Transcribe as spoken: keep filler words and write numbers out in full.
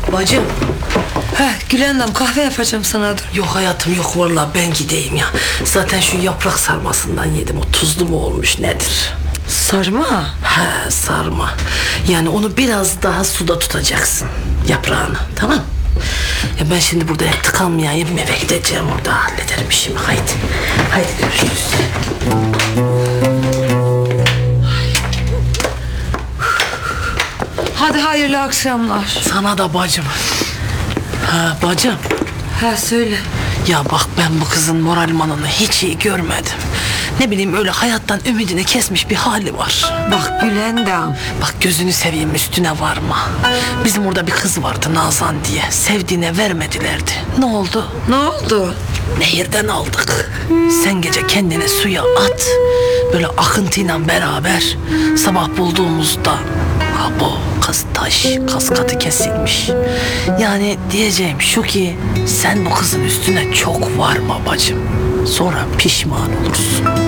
Bacım. Heh, Gülendam kahve yapacağım sana, dur. Yok hayatım yok, vallahi ben gideyim ya. Zaten şu yaprak sarmasından yedim. O tuzlu mu olmuş nedir? Sarma. He, sarma. Yani onu biraz daha suda tutacaksın. Yaprağını, tamam. Ya ben şimdi burada tıkanmayayım, eve gideceğim, orada hallederim işimi. Haydi. Haydi görüşürüz. Hadi hayırlı akşamlar. Sana da bacım. Ha bacım. Ha söyle. Ya bak, ben bu kızın moralmanını hiç iyi görmedim. Ne bileyim, öyle hayattan ümidini kesmiş bir hali var. Bak Gülendam. Bak gözünü seveyim, üstüne varma. Bizim orada bir kız vardı Nazan diye. Sevdiğine vermedilerdi. Ne oldu? Ne oldu? Nehirden aldık. Sen gece kendini suya at. Böyle akıntıyla beraber sabah bulduğumuzda ha, bu kız taş, kaskatı kesilmiş. Yani diyeceğim şu ki, sen bu kızın üstüne çok varma bacım. Sonra pişman olursun.